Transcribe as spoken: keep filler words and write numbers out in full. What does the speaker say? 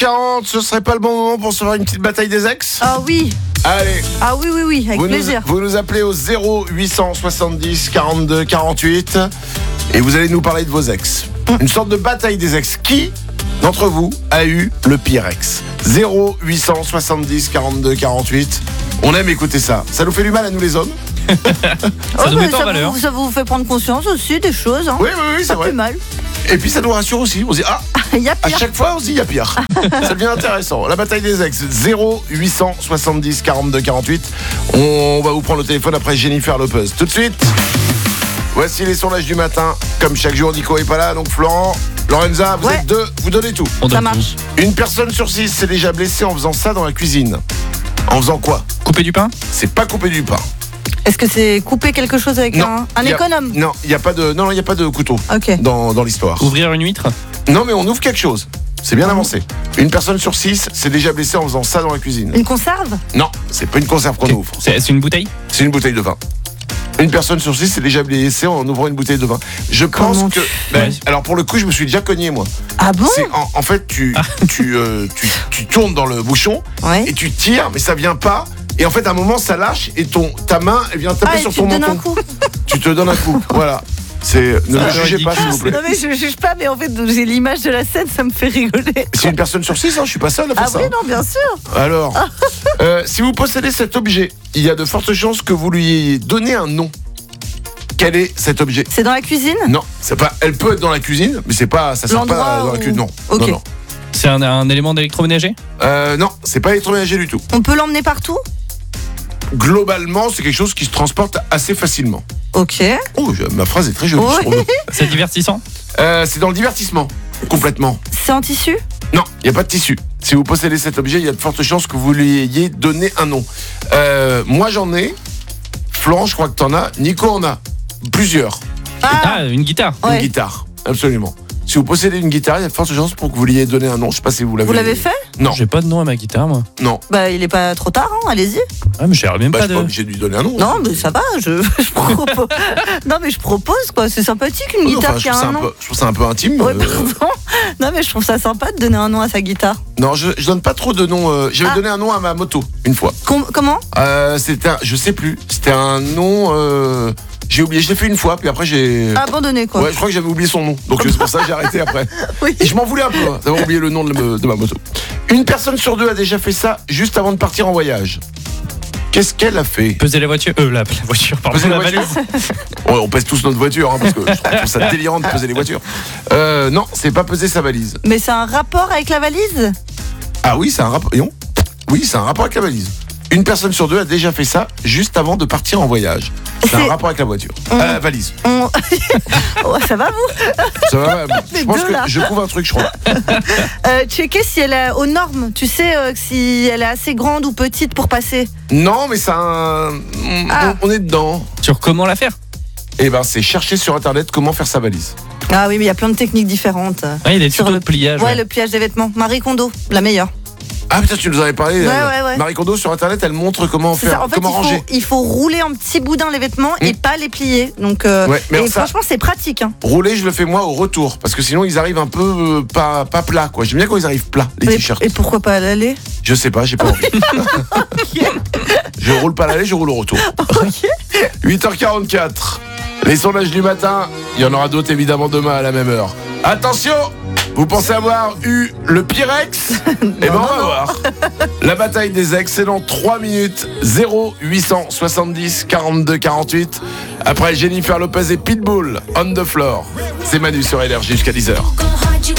quarante, ce serait pas le bon moment pour se faire une petite bataille des ex ? Ah oui. Allez. Ah oui, oui, oui, avec vous plaisir. Nous, vous nous appelez au zéro huit cent soixante-dix quarante-deux quarante-huit et vous allez nous parler de vos ex. Mm. Une sorte de bataille des ex. Qui d'entre vous a eu le pire ex ? zéro huit cent soixante-dix quarante-deux quarante-huit. On aime écouter ça. Ça nous fait du mal à nous les hommes. ça oh, nous met pas en ça, valeur. vous, ça vous fait prendre conscience aussi des choses. Hein. Oui, oui, oui, c'est pas vrai. plus mal. Et puis ça nous rassure aussi. On se dit, ah, il y a à pire. chaque fois on se dit, il y a pire. Ça devient intéressant. La bataille des ex, zéro huit cent soixante-dix quarante-deux quarante-huit. On va vous prendre le téléphone après Jennifer Lopez. Tout de suite, voici les sondages du matin. Comme chaque jour, Nico est pas là, donc Florent, Lorenza, vous ouais. êtes deux, vous donnez tout. On donne ça marche. tout. Une personne sur six s'est déjà blessée en faisant ça dans la cuisine. En faisant quoi ? Couper du pain ? C'est pas couper du pain. Est-ce que c'est couper quelque chose avec Non, un, un y a- économe ? Non, il n'y a pas de, non, il y a pas de couteau Ok. dans, dans l'histoire. Ouvrir une huître ? Non, mais on ouvre quelque chose. C'est bien avancé. Une personne sur six s'est déjà blessée en faisant ça dans la cuisine. Une conserve ? Non, c'est pas une conserve qu'on ouvre. C'est c'est une bouteille ? C'est une bouteille de vin. Une personne sur six s'est déjà blessée en ouvrant une bouteille de vin. Je pense Comment que. tu- ben, Ouais. alors pour le coup, je me suis déjà cogné moi. Ah bon ? C'est en, en fait, tu, tu, euh, tu, tu tournes dans le bouchon Ouais. et tu tires, mais ça vient pas. Et en fait, à un moment, ça lâche et ton, ta main, elle vient taper Ah, et sur tu ton te donnes menton. un coup. Tu te donnes un coup. Voilà. C'est. Ne Ça me a jugez l'air pas, s'il vous plaît. Non mais je juge pas, mais en fait j'ai l'image de la scène, ça me fait rigoler. C'est une personne sur six, hein, je suis pas seul à faire Ah ça. oui, non, bien sûr. Alors, euh, si vous possédez cet objet, il y a de fortes chances que vous lui ayez donné un nom. Quel est cet objet ? C'est dans la cuisine ? Non, c'est pas. Elle peut être dans la cuisine, mais c'est pas. Ça sert L'endroit pas dans la où- cuisine. Non. Ok. Non, non. C'est un, un élément d'électroménager ? Euh, non, c'est pas électroménager du tout. On peut l'emmener partout ? Globalement, c'est quelque chose qui se transporte assez facilement. Ok. Oh, je- ma phrase est très jolie. je Oui. trouve. C'est divertissant ? Euh, c'est dans le divertissement, complètement. C'est en tissu ? Non, il n'y a pas de tissu. Si vous possédez cet objet, il y a de fortes chances que vous lui ayez donné un nom. Euh, moi, j'en ai. Florent, je crois que t'en as. Nico en a. Plusieurs. Ah, Ah, une guitare. ouais. Une guitare, absolument. Si vous possédez une guitare, il y a de fortes chances pour que vous lui ayez donné un nom. Je sais pas si vous l'avez. Vous l'avez fait ? Non, J'ai pas de nom à ma guitare, moi. non. Bah il est pas trop tard, hein, allez-y. Ah, mais je savais même Bah, pas je suis de. pas obligé de lui donner un nom. Non mais ça va, je, je propose. Non mais je propose quoi, c'est sympathique une Oui, guitare enfin, qui je, a trouve ça un un nom. peu, je trouve ça un peu intime. Ouais, euh, pardon. Non mais je trouve ça sympa de donner un nom à sa guitare. Non, je, je donne pas trop de noms. euh, J'avais Ah. donné un nom à ma moto une fois. Com- comment ? Euh, c'était, un, je sais plus. C'était un nom. euh, j'ai oublié. Je l'ai fait une fois, puis après j'ai. Abandonné quoi. Ouais, je crois que j'avais oublié son nom. Donc c'est pour ça que j'ai arrêté après. Oui. Et je m'en voulais un peu hein, d'avoir oublié le nom de, me- de ma moto. Une personne sur deux a déjà fait ça juste avant de partir en voyage. Qu'est-ce qu'elle a fait ? Peser la voiture. Euh, la, la voiture, pardon. Peser la la voiture. valise. Ouais, on pèse tous notre voiture, hein, parce que je trouve ça délirant de peser les voitures. Euh, non, c'est pas peser sa valise. Mais c'est un rapport avec la valise ? Ah oui, c'est un rapport. Oui, c'est un rapport avec la valise. Une personne sur deux a déjà fait ça juste avant de partir en voyage. C'est un C'est- rapport avec la voiture. On- Euh, valise. On... Oh, ça va vous ? Ça va, Les je pense deux, que là. je trouve un truc, je crois. Euh, checker si elle est aux normes. Tu sais euh, si elle est assez grande ou petite pour passer. Non, mais c'est un. on- Ah. On est dedans. Sur comment la faire ? Et ben, c'est chercher sur internet comment faire sa valise. Ah oui mais il y a plein de techniques différentes. Ah, il y a des Sur tutos le- de pliage. Ouais, ouais. le pliage des vêtements. Marie Kondo, la meilleure. Ah putain, tu nous en avais parlé. Ouais, euh, ouais, ouais. Marie Kondo sur internet, elle montre comment C'est faire, ça. En fait, comment il ranger. faut, il faut rouler en petits boudins les vêtements et Mm. pas les plier. Donc, euh, Ouais, mais et alors ça- franchement, c'est pratique. Hein. Rouler, je le fais moi au retour, parce que sinon ils arrivent un peu euh, pas pas plats quoi. J'aime bien quand ils arrivent plats les Et, t-shirts. et pourquoi pas à l'aller ? Je sais pas, j'ai pas envie. Je roule pas l'aller, je roule au retour. huit heures quarante-quatre. Les sondages du matin, il y en aura d'autres évidemment demain à la même heure. Attention, vous pensez avoir eu le pire ex ? Eh ben on va voir. La bataille des ex, c'est dans trois minutes. zéro huit cent soixante-dix quarante-deux quarante-huit. Après Jennifer Lopez et Pitbull, On the Floor. C'est Manu sur Énergie jusqu'à dix heures. Go hard, you